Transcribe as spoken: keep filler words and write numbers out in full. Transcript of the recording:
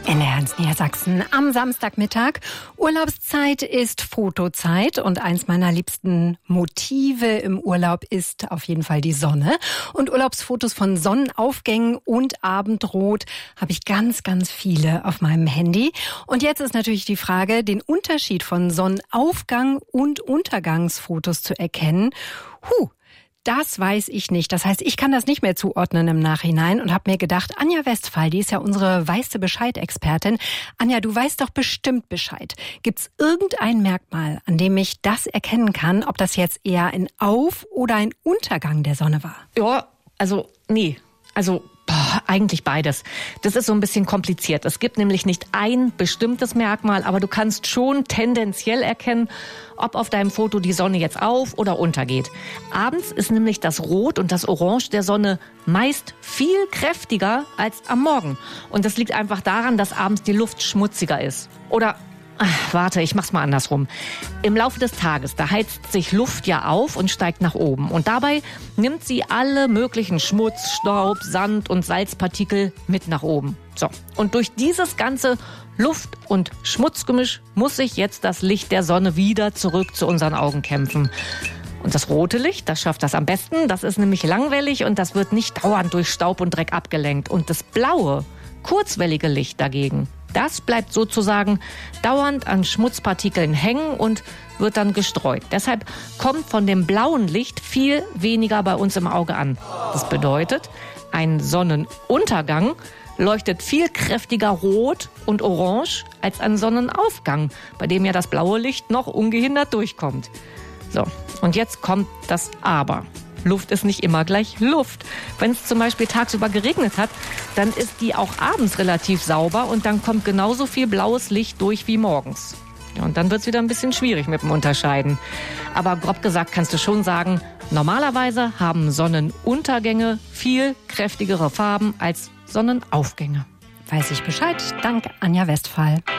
N R eins Niedersachsen am Samstagmittag. Urlaubszeit ist Fotozeit und eins meiner liebsten Motive im Urlaub ist auf jeden Fall die Sonne. Und Urlaubsfotos von Sonnenaufgängen und Abendrot habe ich ganz, ganz viele auf meinem Handy. Und jetzt ist natürlich die Frage, den Unterschied von Sonnenaufgang und Untergangsfotos zu erkennen. Huh. Das weiß ich nicht. Das heißt, ich kann das nicht mehr zuordnen im Nachhinein und habe mir gedacht, Anja Westphal, die ist ja unsere Weißt-du-Bescheid-Expertin. Anja, du weißt doch bestimmt Bescheid. Gibt's irgendein Merkmal, an dem ich das erkennen kann, ob das jetzt eher ein Auf- oder ein Untergang der Sonne war? Ja, also nee. Also boah, eigentlich beides. Das ist so ein bisschen kompliziert. Es gibt nämlich nicht ein bestimmtes Merkmal, aber du kannst schon tendenziell erkennen, ob auf deinem Foto die Sonne jetzt auf- oder untergeht. Abends ist nämlich das Rot und das Orange der Sonne meist viel kräftiger als am Morgen. Und das liegt einfach daran, dass abends die Luft schmutziger ist. Oder Ach, warte, ich mach's mal andersrum. Im Laufe des Tages, da heizt sich Luft ja auf und steigt nach oben. Und dabei nimmt sie alle möglichen Schmutz, Staub, Sand und Salzpartikel mit nach oben. So. Und durch dieses ganze Luft- und Schmutzgemisch muss sich jetzt das Licht der Sonne wieder zurück zu unseren Augen kämpfen. Und das rote Licht, das schafft das am besten. Das ist nämlich langwellig und das wird nicht dauernd durch Staub und Dreck abgelenkt. Und das blaue, kurzwellige Licht dagegen, das bleibt sozusagen dauernd an Schmutzpartikeln hängen und wird dann gestreut. Deshalb kommt von dem blauen Licht viel weniger bei uns im Auge an. Das bedeutet, ein Sonnenuntergang leuchtet viel kräftiger rot und orange als ein Sonnenaufgang, bei dem ja das blaue Licht noch ungehindert durchkommt. So, und jetzt kommt das Aber. Luft ist nicht immer gleich Luft. Wenn es zum Beispiel tagsüber geregnet hat, dann ist die auch abends relativ sauber und dann kommt genauso viel blaues Licht durch wie morgens. Ja, und dann wird es wieder ein bisschen schwierig mit dem Unterscheiden. Aber grob gesagt kannst du schon sagen, normalerweise haben Sonnenuntergänge viel kräftigere Farben als Sonnenaufgänge. Weiß ich Bescheid. Dank Anja Westphal.